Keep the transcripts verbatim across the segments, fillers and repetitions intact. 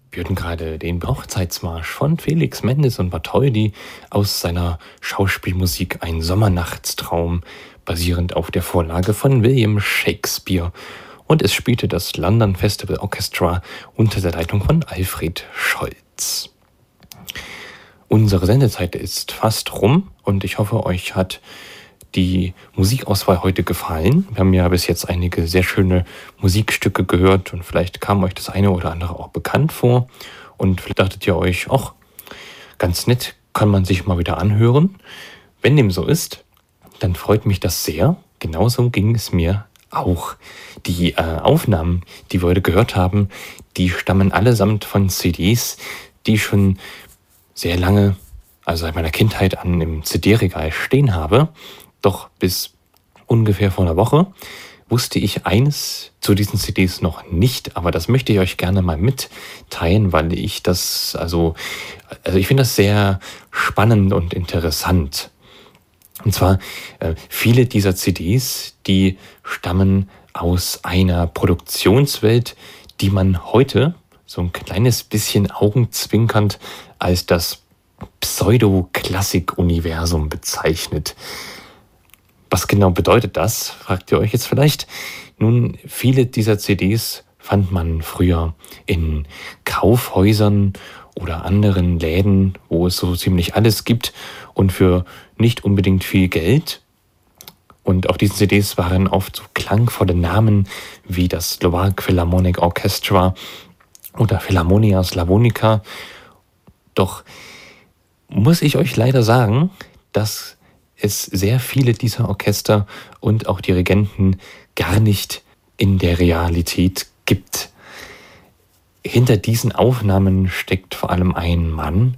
Wir hörten gerade den Hochzeitsmarsch von Felix Mendes und Bartholdy aus seiner Schauspielmusik Ein Sommernachtstraum, basierend auf der Vorlage von William Shakespeare. Und es spielte das London Festival Orchestra unter der Leitung von Alfred Scholz. Unsere Sendezeit ist fast rum und ich hoffe, euch hat die Musikauswahl heute gefallen. Wir haben ja bis jetzt einige sehr schöne Musikstücke gehört und vielleicht kam euch das eine oder andere auch bekannt vor. Und vielleicht dachtet ihr euch, ach, ganz nett, kann man sich mal wieder anhören. Wenn dem so ist, dann freut mich das sehr. Genauso ging es mir auch. Die äh, Aufnahmen, die wir heute gehört haben, die stammen allesamt von C Ds, die ich schon sehr lange, also seit meiner Kindheit an, im C D-Regal stehen habe. Doch bis ungefähr vor einer Woche wusste ich eines zu diesen C Ds noch nicht, aber das möchte ich euch gerne mal mitteilen, weil ich das, also, also ich finde das sehr spannend und interessant. Und zwar, äh, viele dieser C Ds, die stammen aus einer Produktionswelt, die man heute so ein kleines bisschen augenzwinkernd als das Pseudo-Klassik-Universum bezeichnet. Was genau bedeutet das, fragt ihr euch jetzt vielleicht? Nun, viele dieser C Ds fand man früher in Kaufhäusern oder anderen Läden, wo es so ziemlich alles gibt und für nicht unbedingt viel Geld. Und auf diesen C Ds waren oft so klangvolle Namen wie das Slovak Philharmonic Orchestra oder Philharmonia Slavonica. Doch muss ich euch leider sagen, dass es sehr viele dieser Orchester und auch Dirigenten gar nicht in der Realität gibt. Hinter diesen Aufnahmen steckt vor allem ein Mann,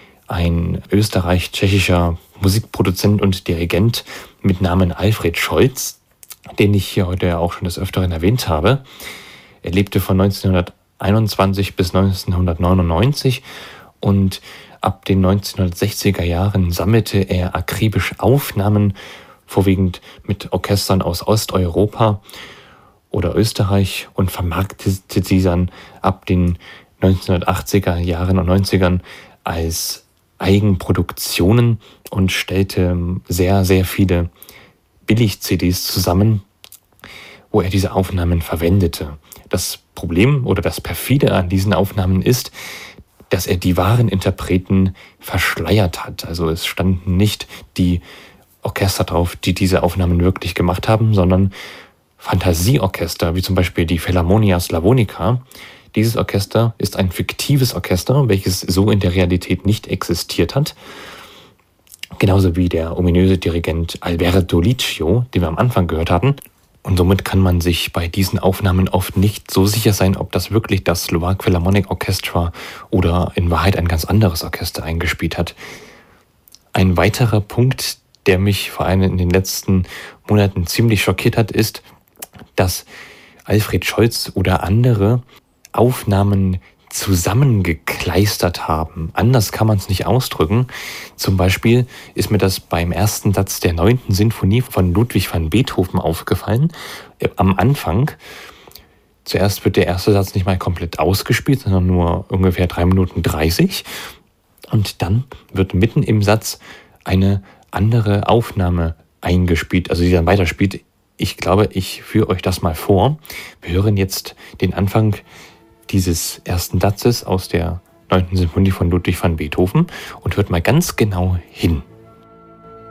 ein österreich-tschechischer Musikproduzent und Dirigent mit Namen Alfred Scholz, den ich hier heute auch schon des Öfteren erwähnt habe. Er lebte von neunzehnhunderteinundzwanzig bis neunzehnhundertneunundneunzig und ab den neunzehnhundertsechziger Jahren sammelte er akribisch Aufnahmen, vorwiegend mit Orchestern aus Osteuropa oder Österreich, und vermarktete sie dann ab den neunzehnhundertachtziger Jahren und neunzigern als Eigenproduktionen und stellte sehr, sehr viele Billig-C Ds zusammen, wo er diese Aufnahmen verwendete. Das Problem oder das Perfide an diesen Aufnahmen ist, dass er die wahren Interpreten verschleiert hat. Also es standen nicht die Orchester drauf, die diese Aufnahmen wirklich gemacht haben, sondern Fantasieorchester, wie zum Beispiel die Philharmonia Slavonica. Dieses Orchester ist ein fiktives Orchester, welches so in der Realität nicht existiert hat. Genauso wie der ominöse Dirigent Alberto Liccio, den wir am Anfang gehört hatten. Und somit kann man sich bei diesen Aufnahmen oft nicht so sicher sein, ob das wirklich das Slovak Philharmonic Orchestra oder in Wahrheit ein ganz anderes Orchester eingespielt hat. Ein weiterer Punkt, der mich vor allem in den letzten Monaten ziemlich schockiert hat, ist, dass Alfred Scholz oder andere Aufnahmen zusammengekleistert haben. Anders kann man es nicht ausdrücken. Zum Beispiel ist mir das beim ersten Satz der neunten Sinfonie von Ludwig van Beethoven aufgefallen. Am Anfang, zuerst wird der erste Satz nicht mal komplett ausgespielt, sondern nur ungefähr drei Minuten dreißig. Und dann wird mitten im Satz eine andere Aufnahme eingespielt, also die dann weiterspielt. Ich glaube, ich führe euch das mal vor. Wir hören jetzt den Anfang dieses ersten Satzes aus der neunten Sinfonie von Ludwig van Beethoven und hört mal ganz genau hin.